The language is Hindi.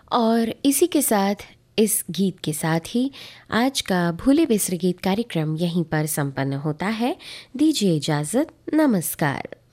और इसी के साथ, इस गीत के साथ ही आज का भूले बिसरे गीत कार्यक्रम यहीं पर संपन्न होता है। दीजिए इजाज़त, नमस्कार।